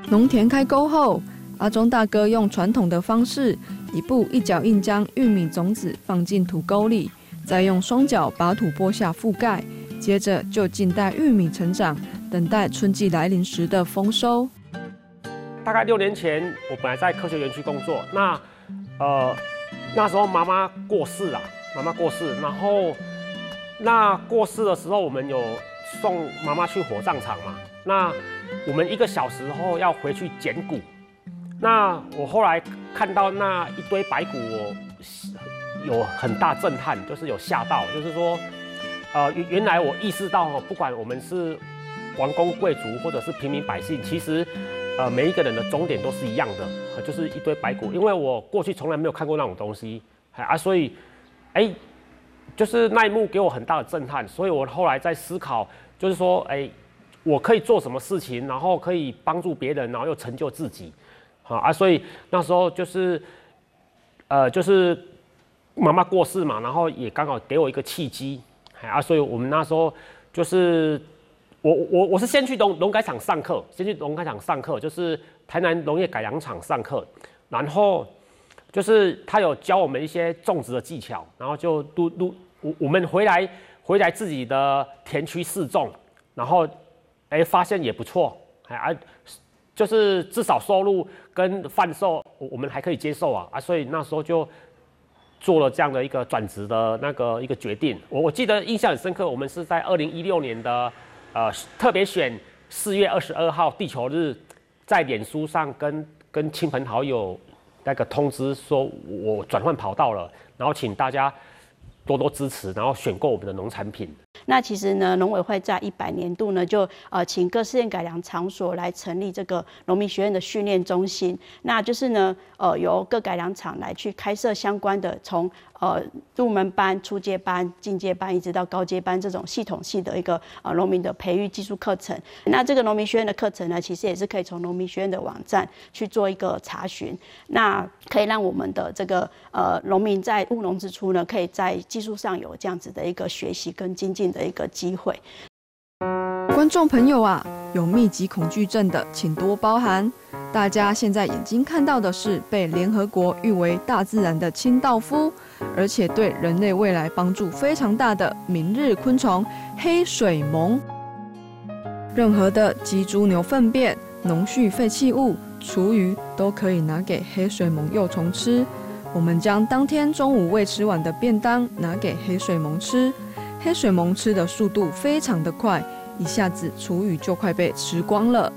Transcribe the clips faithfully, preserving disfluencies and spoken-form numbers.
农田开沟后，阿忠大哥用传统的方式，一步一脚印将玉米种子放进土沟里，再用双脚把土拨下覆盖，接着就静待玉米成长，等待春季来临时的丰收。 大概六年前，我本来在科学园区工作，那呃那时候妈妈过世了，妈妈过世，然后那过世的时候，我们有送妈妈去火葬场嘛，那我们一个小时后要回去捡骨。那我后来看到那一堆白骨，我有很大震撼，就是有吓到，就是说，呃，原来我意识到，不管我们是王公贵族或者是平民百姓，其实，呃，每一个人的终点都是一样的，就是一堆白骨。因为我过去从来没有看过那种东西，啊，所以，哎，就是那一幕给我很大的震撼，所以我后来在思考，就是说，哎，我可以做什么事情，然后可以帮助别人，然后又成就自己。啊，所以那时候就是，呃，就是妈妈过世嘛，然后也刚好给我一个契机，啊，所以我们那时候就是我我我是先去农农改场上课，先去农改场上课，就是台南农业改良场上课，然后就是他有教我们一些种植的技巧，然后就都都我我们回来回来自己的田区试种，然后哎发现也不错，哎。就是至少收入跟贩售，我们还可以接受啊啊，所以那时候就做了这样的一个转职的那个一个决定。我我记得印象很深刻，我们是在二零一六年的呃特别选四月二十二号地球日，在脸书上跟跟亲朋好友那个通知说我转换跑道了，然后请大家多多支持，然后选购我们的农产品。 那其实呢，农委会在一百年度呢，就呃请各试验改良场所来成立这个农民学院的训练中心。那就是呢，呃由各改良场来去开设相关的从呃入门班、初阶班、进阶班，一直到高阶班这种系统性的一个呃农民的培育技术课程。那这个农民学院的课程呢，其实也是可以从农民学院的网站去做一个查询。那可以让我们的这个呃农民在务农之初呢，可以在技术上有这样子的一个学习跟精进的一个机会。 观众朋友啊，有密集恐惧症的请多包涵。大家现在眼睛看到的是被联合国誉为大自然的清道夫，而且对人类未来帮助非常大的明日昆虫黑水虻。任何的鸡猪牛粪便、农畜废弃物、厨余都可以拿给黑水虻幼虫吃。我们将当天中午未吃完的便当拿给黑水虻吃，黑水虻吃的速度非常的快，一下子厨余就快被吃光了。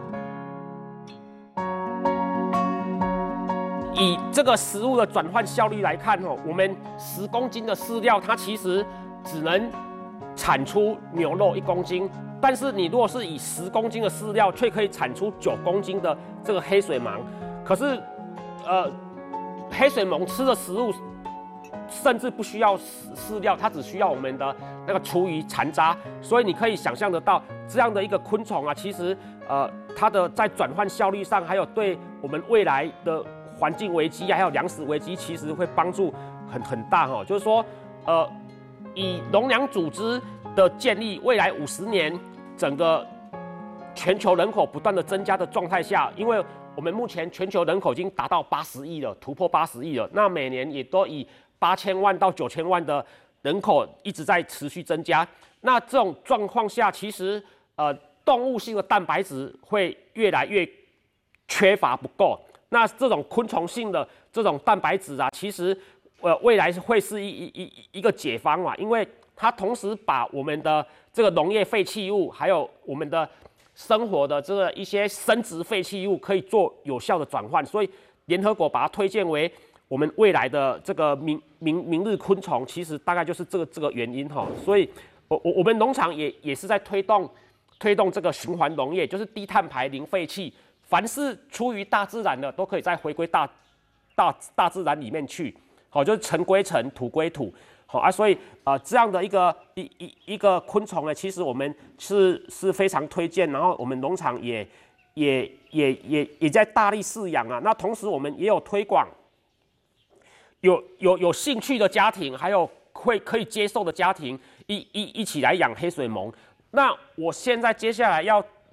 以这个食物的转换效率来看，哦，我们十公斤的饲料，它其实只能产出牛肉一公斤，但是你如果是以十公斤的饲料，却可以产出九公斤的这个黑水虻。可是，呃，黑水虻吃的食物甚至不需要饲料，它只需要我们的那个厨余残渣，所以你可以想象得到，这样的一个昆虫啊，其实呃，它的在转换效率上，还有对我们未来的环境危机还有粮食危机，其实会帮助很很大哈。就是说，呃，以农粮组织的建立，未来五十年整个全球人口不断的增加的状态下，因为我们目前全球人口已经达到八十亿了，突破八十亿了，那每年也都以八千万到九千万的人口一直在持续增加。那这种状况下，其实呃动物性的蛋白质会越来越缺乏不够。那这种昆虫性的这种蛋白质啊，其实呃未来会是一一一一个解方嘛，因为它同时把我们的这个农业废弃物，还有我们的生活的这个一些生殖废弃物，可以做有效的转换，所以联合国把它推荐为我们未来的这个明明明日昆虫，其实大概就是这个这个原因哈。所以我我我们农场也也是在推动推动这个循环农业，就是低碳排、零废弃。凡是出于大自然的，都可以再回归大大大自然里面去，好，就是尘归尘，土归土，好啊，所以呃这样的一个一一一个昆虫呢，其实我们是是非常推荐，然后我们农场也也也也也在大力饲养啊。那同时我们也有推广，有有有兴趣的家庭，还有会可以接受的家庭，一一一起来养黑水虻。那我现在接下来要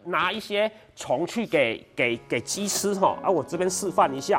拿一些虫去给给给鸡吃哈。啊，我这边示范一下。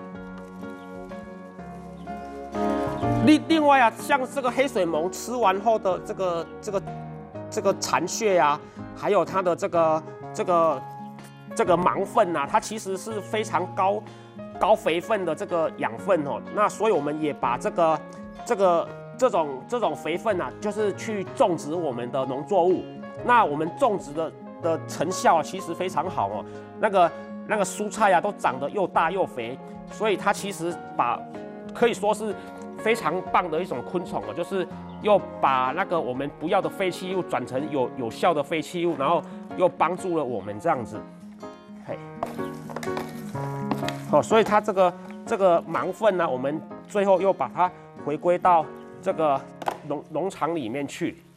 另另外啊，像这个黑水虻吃完后的这个这个这个残屑啊，还有它的这个这个这个盲粪啊，它其实是非常高高肥分的这个养分哦。那所以我们也把这个这个这种这种肥分啊，就是去种植我们的农作物。那我们种植的的成效其实非常好哦，那个那个蔬菜啊都长得又大又肥，所以它其实把可以说是非常棒的一种昆虫哦，就是又把那个我们不要的废弃物转成有有效的废弃物，然后又帮助了我们这样子，嘿，哦，所以它这个这个盲粪呢，我们最后又把它回归到这个农农场里面去。